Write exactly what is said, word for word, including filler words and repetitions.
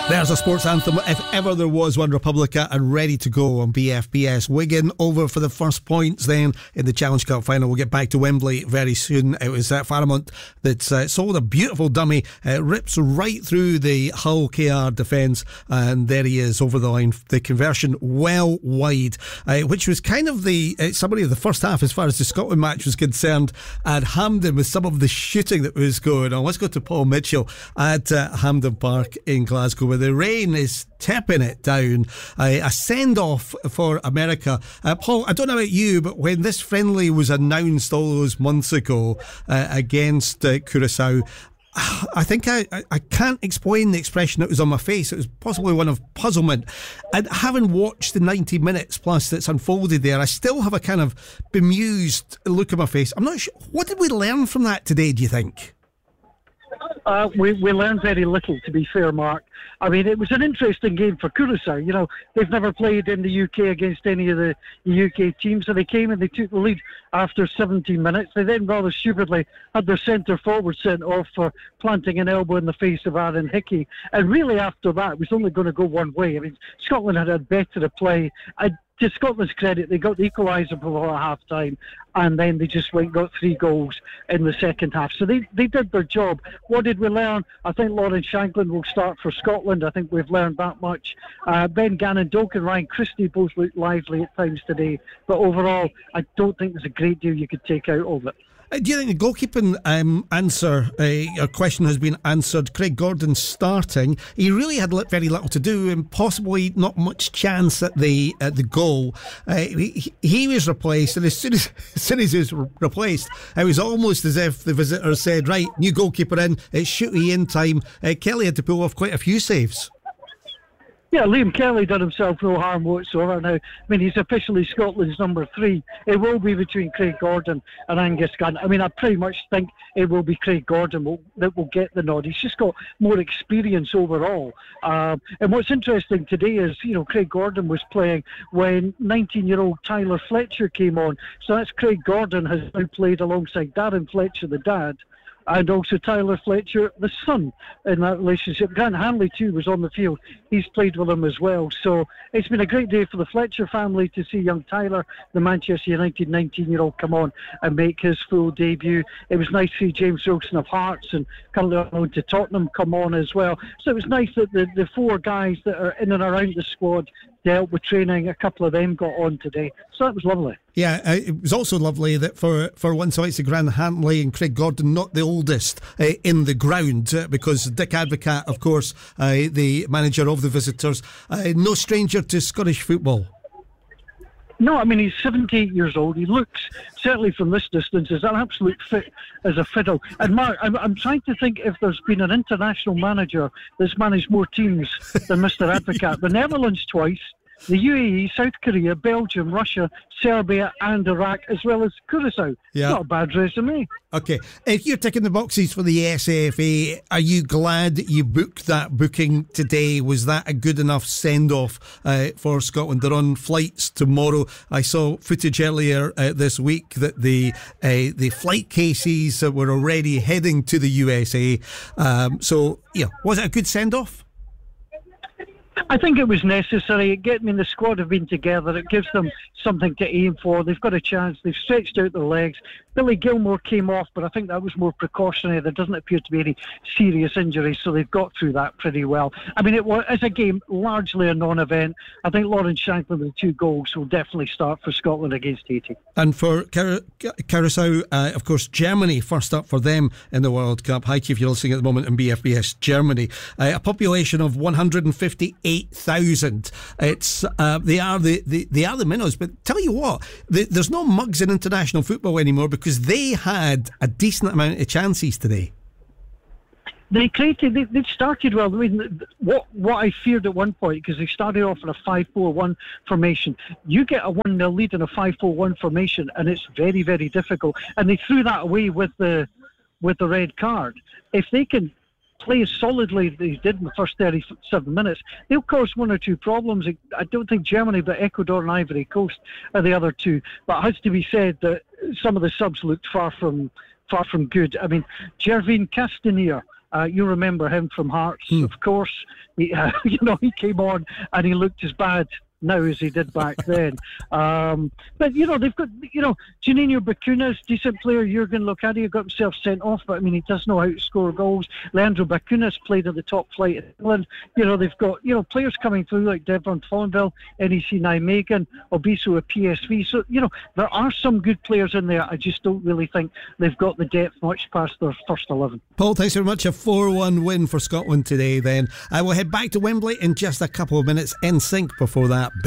There's a sports anthem, if ever there was one. Republica are ready to go on B F B S. Wigan over for the first points then in the Challenge Cup final. We'll get back to Wembley very soon. It was uh, Fairmont that uh, sold a beautiful dummy. Uh, rips right through the Hull K R defence, and there he is over the line. The conversion well wide, uh, which was kind of the uh, summary of the first half as far as the Scotland match was concerned at Hampden, with some of the shooting that was going on. Let's go to Paul Mitchell at uh, Hampden Park in Glasgow, where the rain is tipping it down. Uh, a send-off for America. Uh, Paul, I don't know about you, but when this friendly was announced all those months ago uh, against uh, Curacao, I think I, I can't explain the expression that was on my face. It was possibly one of puzzlement. And having watched the ninety minutes plus that's unfolded there, I still have a kind of bemused look on my face. I'm not sure. What did we learn from that today, do you think? Uh, we, we learned very little, to be fair, Mark. I mean, it was an interesting game for Curacao. You know, they've never played in the U K against any of the U K teams, so they came and they took the lead after seventeen minutes. They then rather stupidly had their centre forward sent off for planting an elbow in the face of Aaron Hickey. And really after that, it was only going to go one way. I mean, Scotland had had better to play. I, to Scotland's credit, they got the equaliser before half-time, and then they just went got three goals in the second half. So they, they did their job. What did we learn? I think Lawrence Shankland will start for Scotland. I think we've learned that much. Uh, Ben Gannon-Doak and Ryan Christie both looked lively at times today. But overall, I don't think there's a great deal you could take out of it. Do you think the goalkeeping um, answer, uh, or question has been answered? Craig Gordon starting. He really had very little to do, and possibly not much chance at the at the goal. Uh, he, he was replaced, and as soon as, as soon as he was re- replaced, it was almost as if the visitors said, "Right, new goalkeeper in. It's shooty in time." Uh, Kelly had to pull off quite a few saves. Yeah, Liam Kelly did himself no harm whatsoever. Now, I mean, he's officially Scotland's number three. It will be between Craig Gordon and Angus Gunn. I mean, I pretty much think it will be Craig Gordon will, that will get the nod. He's just got more experience overall. Um, and what's interesting today is, you know, Craig Gordon was playing when nineteen-year-old Tyler Fletcher came on. So that's Craig Gordon has now played alongside Darren Fletcher, the dad, and also Tyler Fletcher, the son, in that relationship. Grant Hanley, too, was on the field. He's played with him as well. So it's been a great day for the Fletcher family to see young Tyler, the Manchester United nineteen-year-old, come on and make his full debut. It was nice to see James Wilson of Hearts and currently on loan to Tottenham come on as well. So it was nice that the, the four guys that are in and around the squad dealt with training. A couple of them got on today. So that was lovely. Yeah, uh, it was also lovely that for, for once it's the Grant Hanley and Craig Gordon, not the oldest uh, in the ground, uh, because Dick Advocaat, of course, uh, the manager of the visitors, uh, no stranger to Scottish football. No, I mean, he's seventy-eight years old. He looks, certainly from this distance, as an absolute fit as a fiddle. And Mark, I'm, I'm trying to think if there's been an international manager that's managed more teams than Mister Advocaat. The Netherlands twice, the U A E, South Korea, Belgium, Russia, Serbia and Iraq, as well as Curacao. Yeah. Not a bad resume. Okay, if you're ticking the boxes for the S A F A, are you glad that you booked that booking today? Was that a good enough send-off uh, for Scotland? They're on flights tomorrow. I saw footage earlier uh, this week that the uh, the flight cases were already heading to the U S A. Um, so, yeah, was it a good send-off? I think it was necessary. Get, I mean, the squad have been together. It gives them something to aim for. They've got a chance. They've stretched out their legs. Billy Gilmore came off, but I think that was more precautionary. There doesn't appear to be any serious injuries, so they've got through that pretty well. I mean, it was, as a game, largely a non-event. I think Lawrence Shankland with the two goals will definitely start for Scotland against Haiti. And for Car- Curacao, uh, of course, Germany first up for them in the World Cup. Hi, if you're listening at the moment in B F B S, Germany. Uh, a population of one hundred fifty-eight thousand. It's uh, they are the, the they are the minnows. But tell you what, the, there's no mugs in international football anymore because they had a decent amount of chances today. They created, they, they started well. I mean, what what I feared at one point, because they started off in a five four one formation. You get a one nil lead in a five four one formation, and it's very, very difficult. And they threw that away with the with the red card. If they can play as solidly as they did in the first thirty-seven minutes, they'll cause one or two problems. I don't think Germany, but Ecuador and Ivory Coast are the other two. But it has to be said that some of the subs looked far from far from good. I mean, Gervin Castanier, Uh, you remember him from Hearts, hmm. of course. He, uh, you know, he came on and he looked as bad now as he did back then. Um, but, you know, they've got, you know, Juninho Bacunas, decent player. Jurgen Locadia got himself sent off, but, I mean, he does know how to score goals. Leandro Bacunas played at the top flight in England. You know, they've got, you know, players coming through like Devon Follenville, N E C Nijmegen, Obiso at P S V. So, you know, there are some good players in there. I just don't really think they've got the depth much past their first eleven. Paul, thanks very much. A four one win for Scotland today then. I will head back to Wembley in just a couple of minutes. N Sync before that.